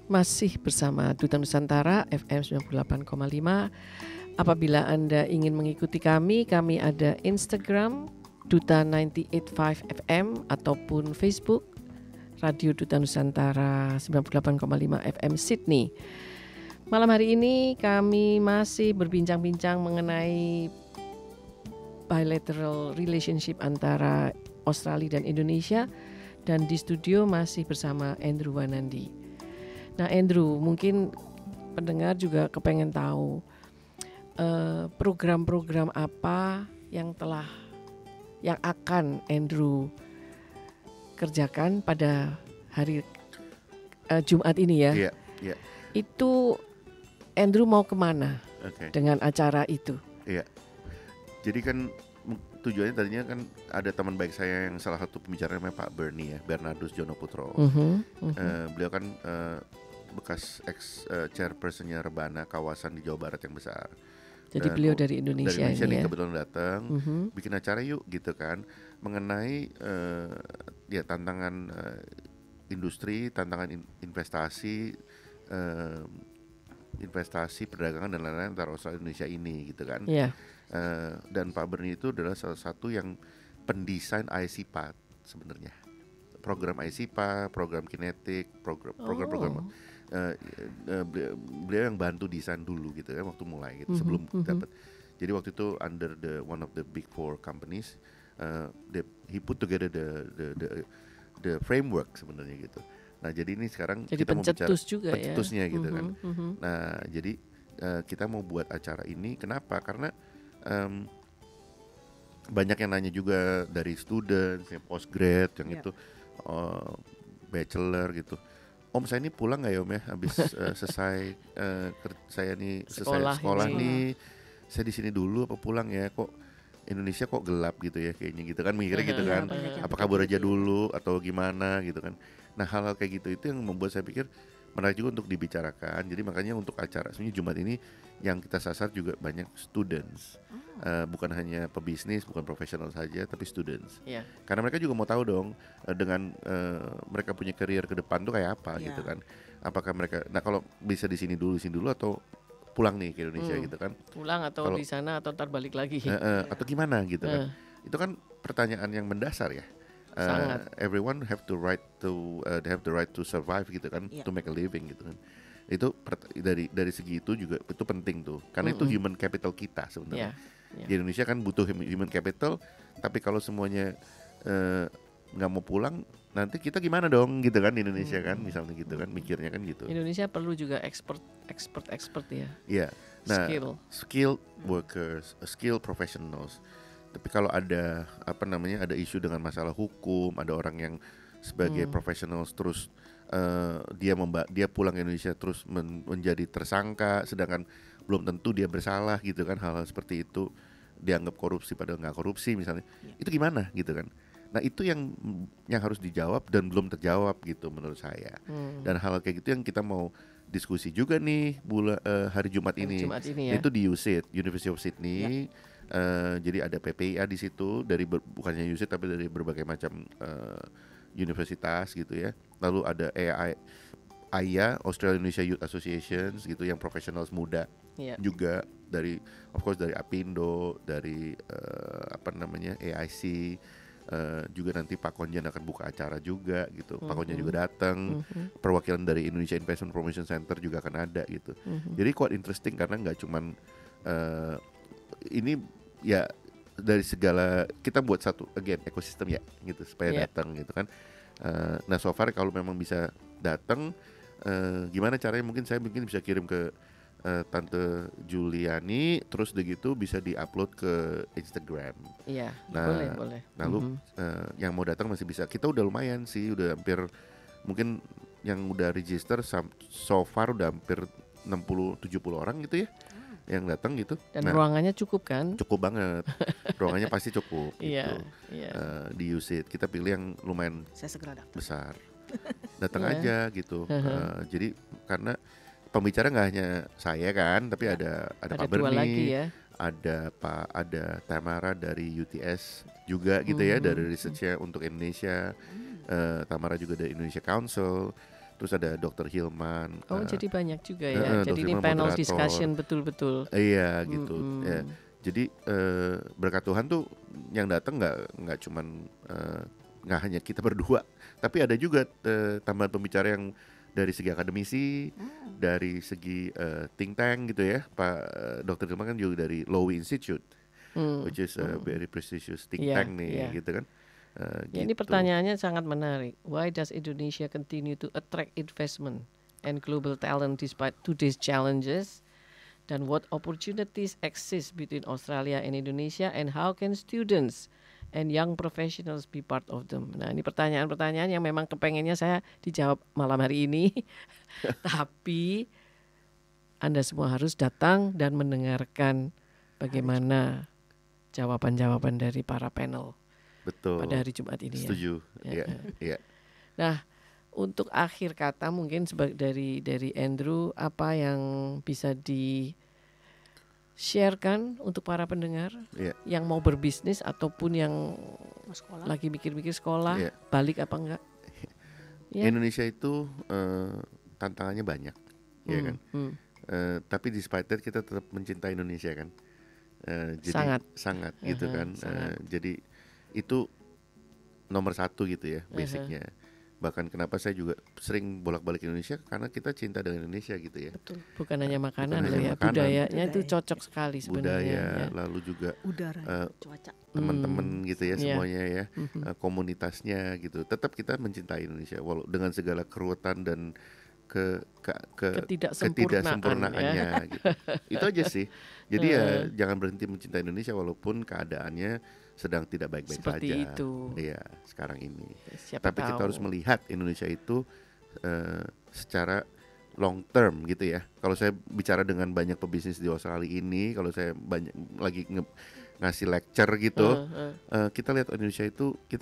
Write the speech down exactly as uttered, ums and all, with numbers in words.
Masih bersama Duta Nusantara F M sembilan puluh delapan koma lima. Apabila Anda ingin mengikuti kami, kami ada Instagram Duta sembilan delapan lima F M ataupun Facebook Radio Duta Nusantara sembilan puluh delapan koma lima F M Sydney. Malam hari ini kami masih berbincang-bincang mengenai bilateral relationship antara Australia dan Indonesia, dan di studio masih bersama Andrew Wanandi. Nah Andrew, mungkin pendengar juga kepengen tahu uh, program-program apa yang telah yang akan Andrew kerjakan pada hari uh, Jumat ini ya. Iya, iya. Itu Andrew mau kemana Okay. dengan acara itu? Iya. Jadi kan tujuannya tadinya kan ada teman baik saya yang salah satu pembicara namanya Pak Bernie ya, Bernardus Jonoputro. Uh-huh, uh-huh. Uh, beliau kan uh, bekas ex uh, chairpersonnya Rebana kawasan di Jawa Barat yang besar. Jadi Dan, beliau dari Indonesia, dari Indonesia ini nih ya. kebetulan datang, Uh-huh. bikin acara yuk gitu kan, mengenai uh, ya tantangan uh, industri, tantangan in- investasi, uh, investasi perdagangan dan lain-lain antara Australia dan Indonesia ini gitu kan. Yeah. Uh, dan Pak Bernie itu adalah salah satu yang pendesain I C P A T sebenarnya, program I C P A, program kinetik, program program program Oh. uh, uh, beliau, beliau yang bantu desain dulu gitu kan waktu mulai gitu, Mhm, sebelum mhm. dapat. Jadi waktu itu under the one of the big four companies, uh, they, he put together the the the, the framework sebenarnya gitu. Nah jadi ini sekarang Jadi kita mau bicara pencetus juga ya. pencetusnya gitu kan. Mhm, mhm. Nah jadi uh, kita mau buat acara ini kenapa? Karena um, banyak yang nanya juga dari students yang postgrad yang Ya. itu uh, bachelor gitu. Om saya ini pulang nggak ya Om ya habis uh, selesai uh, ker- saya nih selesai Sekolah sekolah ini. nih, saya di sini dulu apa pulang ya, kok Indonesia kok gelap gitu ya kayaknya gitu kan, mikirnya gitu Iya, kan, banyak yang apa pikir kabur aja gitu ya. dulu atau gimana gitu kan. Nah hal-hal kayak gitu itu yang membuat saya pikir menarik juga untuk dibicarakan. Jadi makanya untuk acara sebenarnya Jumat ini yang kita sasar juga banyak students. Uh, bukan hanya pebisnis, bukan profesional saja, tapi students. Iya. Karena mereka juga mau tahu dong uh, dengan uh, mereka punya career ke depan tuh kayak apa Iya. gitu kan. Apakah mereka, nah kalau bisa di sini dulu, di sini dulu atau pulang nih ke Indonesia Hmm. gitu kan. Pulang atau Kalau- di sana atau ntar balik lagi. Uh, uh, atau gimana gitu kan. Eh, Itu kan pertanyaan yang mendasar ya. Uh, Sangat. everyone have to right to uh, they have the right to survive gitu kan, Iya. to make a living gitu kan. Itu per- dari dari segi itu juga itu penting tuh. Karena itu Mm-mm. human capital kita sebenarnya. Iya. Iya. Di Indonesia kan butuh hum- human capital, tapi kalau semuanya eh, nggak mau pulang, nanti kita gimana dong gitu kan di Indonesia kan, misalnya gitu kan, mikirnya kan gitu. Indonesia perlu juga expert expert expert ya. Iya. Nah, Skill. skilled workers, uh, skilled professionals. Tapi kalau ada apa namanya, ada isu dengan masalah hukum, ada orang yang sebagai Hmm. professionals terus eh, dia memba- dia pulang ke Indonesia terus men- menjadi tersangka, sedangkan belum tentu dia bersalah gitu kan, hal-hal seperti itu dianggap korupsi padahal nggak korupsi misalnya. Iya. Itu gimana gitu kan? Nah itu yang yang harus dijawab dan belum terjawab gitu menurut saya. Hmm. Dan hal kayak gitu yang kita mau diskusi juga nih bulan eh, hari Jumat Hari ini. Jumat ini ya. Itu di U S I D, University of Sydney. Eh, jadi ada P P I A di situ dari ber- bukannya U S I D tapi dari berbagai macam eh, universitas gitu ya. Lalu ada A I A I A, Australia Indonesia Youth Associations gitu yang profesional muda Iya. juga, dari of course dari Apindo, dari eh, apa namanya A I C, eh, juga nanti Pak Konjen akan buka acara juga gitu. Pak Konjen Mhm. juga datang. Mhm. Perwakilan dari Indonesia Investment Promotion Center juga akan ada gitu. Mhm. Jadi quite interesting karena nggak cuman eh, ini ya dari segala, kita buat satu again ekosistem ya gitu supaya Yeah. datang gitu kan. Eh, nah so far kalau memang bisa datang, eh, gimana caranya, mungkin saya mungkin bisa kirim ke eh, Tante Juliani, terus udah gitu bisa diupload ke Instagram. Iya. Nah, boleh boleh. Nah lu Mhm. eh, yang mau datang masih bisa. Kita udah lumayan sih, udah hampir, mungkin yang udah register sam- so far udah hampir enam puluh tujuh puluh orang gitu ya yang datang gitu. Dan Nah, ruangannya cukup kan? cukup banget. Ruangannya pasti cukup Iya. gitu. Iya. Eh, di U S I D kita pilih yang lumayan Saya segera daftar. besar. Datang Iya. aja gitu. Uh-huh. Eh, jadi karena pembicara nggak hanya saya kan, tapi Ya. ada ada, Ada Pak dua lagi Bernie, ya. ada Pak ada Tamara dari U T S juga gitu ya, Mhm. dari researchnya untuk Indonesia. Eh, Tamara juga dari Indonesia Council. terus ada dokter Hilman. Oh, uh, jadi banyak juga uh, ya. uh, Jadi dokter ini Hilman panel moderator. discussion betul-betul. Iya gitu. Mm-mm. Ya. Jadi uh, berkat Tuhan tuh yang datang nggak nggak cuman uh, nggak hanya kita berdua, tapi ada juga uh, tambahan pembicara yang dari segi akademisi, Hmm. dari segi uh, think tank gitu ya. Pak uh, dokter Hilman kan juga dari Lowy Institute, Hmm. which is a Hmm. very prestigious think Iya, tank nih, iya. gitu kan. Uh, Ya, ini gitu. pertanyaannya sangat menarik. Why does Indonesia continue to attract investment and global talent despite today's challenges? Dan what opportunities exist between Australia and Indonesia, and how can students and young professionals be part of them? Nah, ini pertanyaan-pertanyaan yang memang kepengennya saya dijawab malam hari ini. Tapi Anda semua harus datang dan mendengarkan bagaimana jawaban-jawaban dari para panel Betul. pada hari Jumat ini ya. Setuju. Iya, iya. Nah, untuk akhir kata mungkin sebagai dari dari Andrew, apa yang bisa di sharekan untuk para pendengar Iya. yang mau berbisnis ataupun yang Mau sekolah. lagi mikir-mikir sekolah, Iya. balik apa enggak? Ya. Indonesia itu uh, tantangannya banyak, ya Hmm, kan. hmm. Uh, tapi despite that kita tetap mencintai Indonesia kan. Uh, jadi Sangat. sangat gitu Uh-huh, kan. sangat. Uh, jadi itu nomor satu gitu ya Uh-huh. basicnya. Bahkan kenapa saya juga sering bolak-balik Indonesia karena kita cinta dengan Indonesia gitu ya. Betul. Bukan hanya makanan Bukan loh hanya ya, makanan. budayanya itu Budaya. cocok sekali sebenarnya. Budaya, ya. lalu juga Udara, Uh, cuaca. teman-teman Hmm, gitu ya iya. semuanya ya, Mhm. uh, komunitasnya gitu. Tetap kita mencintai Indonesia walau dengan segala keruwetan dan ke, ke, ke Ketidaksempurnaan, ketidaksempurnaannya gitu. Itu aja sih. Jadi ya Eh. jangan berhenti mencintai Indonesia walaupun keadaannya sedang tidak baik-baik Seperti saja. itu. Iya, sekarang ini. Siapa Tapi kita tahu. harus melihat Indonesia itu uh, secara long term gitu ya. Kalau saya bicara dengan banyak pebisnis di Australia ini, kalau saya banyak lagi nge- ngasih lecture gitu, Uh, uh. uh, kita lihat Indonesia itu kita